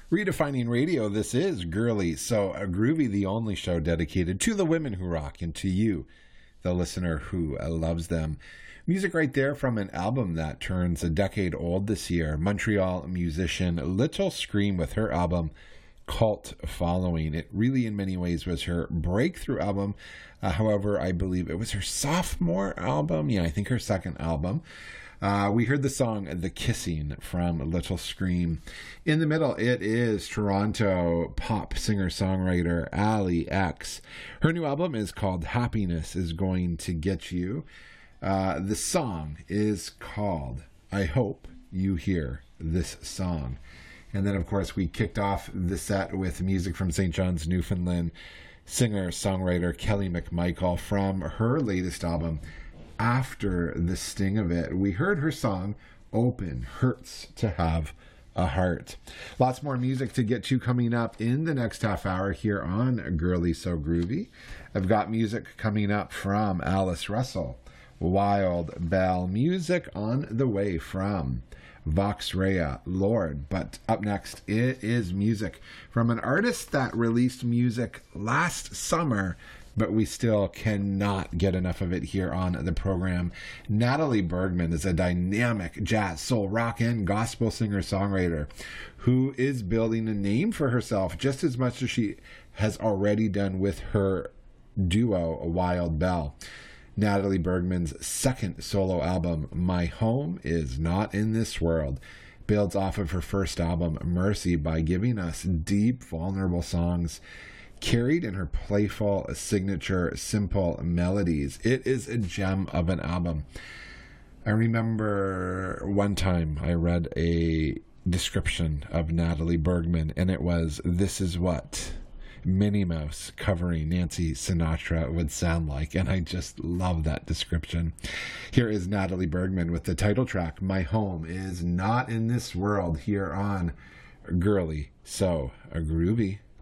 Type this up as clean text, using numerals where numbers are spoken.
Redefining radio, this is Girly So Groovy, the only show dedicated to the women who rock and to you, the listener who loves them. Music right there from an album that turns a decade old this year. Montreal musician Little Scream with her album Cult Following. It really in many ways was her breakthrough album. However, I believe it was her sophomore album. Yeah, I think her second album. We heard the song The Kissing from Little Scream. In the middle, it is Toronto pop singer-songwriter Ali X. Her new album is called Happiness Is Going to Get You. The song is called I Hope You Hear This Song. And then, of course, we kicked off the set with music from St. John's, Newfoundland, singer-songwriter Kelly McMichael from her latest album, After the Sting of It. We heard her song, Open Hurts to Have a Heart. Lots more music to get to coming up in the next half hour here on Girly So Groovy. I've got music coming up from Alice Russell, Wild Bell, music on the way from Vox Rea, Lord. But up next, it is music from an artist that released music last summer, but we still cannot get enough of it here on the program. Natalie Bergman is a dynamic jazz, soul, rock, and gospel singer-songwriter who is building a name for herself just as much as she has already done with her duo, Wild Bell. Natalie Bergman's second solo album, My Home Is Not in This World, builds off of her first album, Mercy, by giving us deep, vulnerable songs carried in her playful, signature, simple melodies. It is a gem of an album. I remember one time I read a description of Natalie Bergman, and it was, this is what Minnie Mouse covering Nancy Sinatra would sound like, and I just love that description. Here is Natalie Bergman with the title track, My Home Is Not in This World, here on Girly So Groovy.